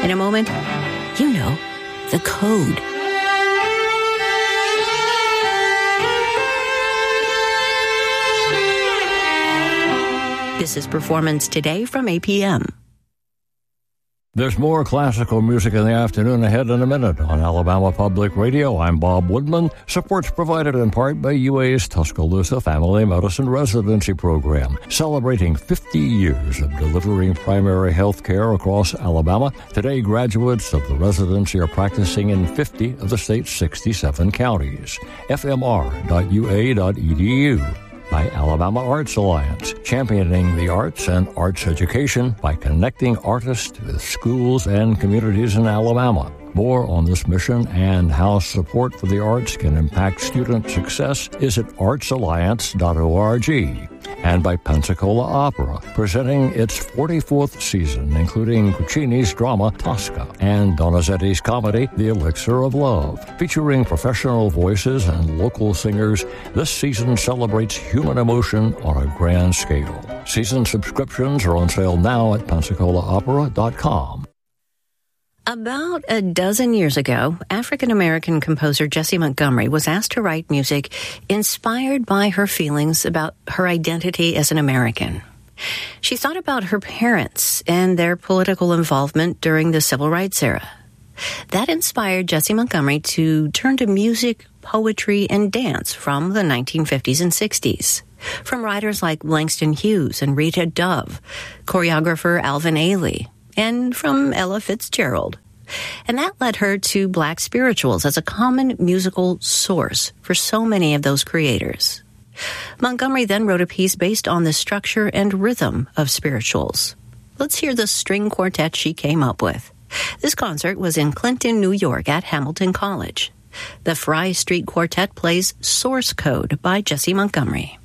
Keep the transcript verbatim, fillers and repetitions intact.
In a moment, you know, the code. This is Performance Today from A P M. There's more classical music in the afternoon ahead in a minute on Alabama Public Radio. I'm Bob Woodman. Support's provided in part by U A's Tuscaloosa Family Medicine Residency Program, celebrating fifty years of delivering primary health care across Alabama. Today, graduates of the residency are practicing in fifty of the state's sixty-seven counties. f m r dot u a dot e d u. By Alabama Arts Alliance, championing the arts and arts education by connecting artists with schools and communities in Alabama. More on this mission and how support for the arts can impact student success is at arts alliance dot org. And by Pensacola Opera, presenting its forty-fourth season, including Puccini's drama Tosca and Donizetti's comedy The Elixir of Love. Featuring professional voices and local singers, this season celebrates human emotion on a grand scale. Season subscriptions are on sale now at pensacola opera dot com. About a dozen years ago, African-American composer Jessie Montgomery was asked to write music inspired by her feelings about her identity as an American. She thought about her parents and their political involvement during the Civil Rights era. That inspired Jessie Montgomery to turn to music, poetry, and dance from the nineteen fifties and sixties. From writers like Langston Hughes and Rita Dove, choreographer Alvin Ailey, and from Ella Fitzgerald. And that led her to Black spirituals as a common musical source for so many of those creators. Montgomery then wrote a piece based on the structure and rhythm of spirituals. Let's hear the string quartet she came up with. This concert was in Clinton, New York at Hamilton College. The Fry Street Quartet plays Source Code by Jessie Montgomery.